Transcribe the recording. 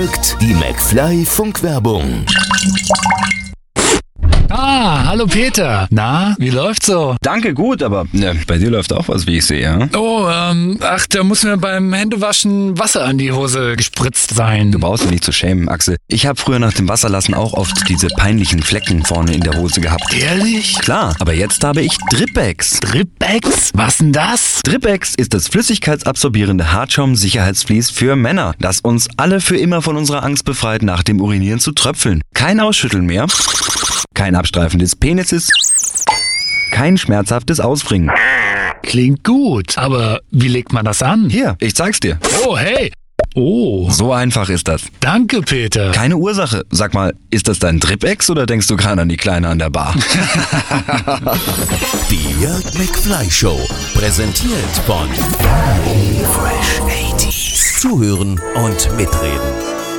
Die McFly-Funkwerbung. Hallo Peter. Na, wie läuft's so? Danke, gut, aber bei dir läuft auch was, wie ich sehe, ja? Oh, da muss mir beim Händewaschen Wasser an die Hose gespritzt sein. Du brauchst dich nicht zu schämen, Axel. Ich habe früher nach dem Wasserlassen auch oft diese peinlichen Flecken vorne in der Hose gehabt. Ehrlich? Klar, aber jetzt habe ich Dripex. Dripex? Was denn das? Dripex ist das flüssigkeitsabsorbierende Hartschaum-Sicherheitsvlies für Männer, das uns alle für immer von unserer Angst befreit, nach dem Urinieren zu tröpfeln. Kein Ausschütteln mehr, kein Abstreifen des Penises, kein schmerzhaftes Ausbringen. Klingt gut, aber wie legt man das an? Hier, ich zeig's dir. Oh, hey. Oh, So einfach ist das. danke Peter. Keine Ursache. Sag mal, ist das dein Dripex oder denkst du gerade an die Kleine an der Bar? Die Jörg McFly Show. Präsentiert von Fresh 80s. Zuhören und mitreden.